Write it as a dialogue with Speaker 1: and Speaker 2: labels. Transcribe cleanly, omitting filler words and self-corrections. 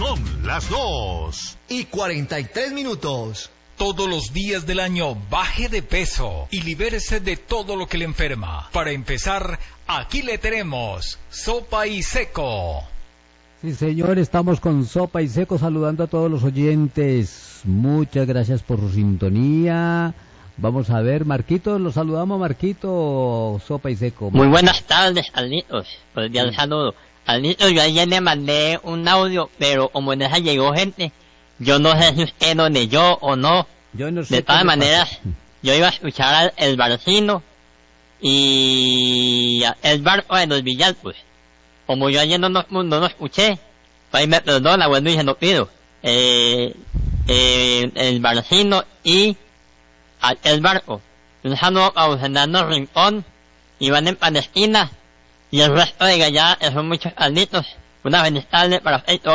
Speaker 1: Son las 2:43.
Speaker 2: Todos los días del año baje de peso y libérese de todo lo que le enferma. Para empezar, aquí le tenemos Sopa y Seco.
Speaker 3: Sí, señor, estamos con Sopa y Seco saludando a todos los oyentes. Muchas gracias por su sintonía. Vamos a ver, Marquito, lo saludamos, Marquito, Sopa y Seco.
Speaker 4: Muy buenas tardes, Alnitos. Cordial saludo. Alnitos, yo ayer le mandé un audio, pero como en esa llegó gente, yo no sé si usted lo leyó o no.
Speaker 3: Yo no sé.
Speaker 4: De todas maneras, yo iba a escuchar el Barcino y el barco de los Villalpos. Como yo ayer no lo escuché, pues me perdona, bueno, y se lo pido. El Barcino y el barco. Un saludo a Fernando Rincón, Iván en Palestina y el resto de allá, son muchos alnitos. Una feliz tarde para usted.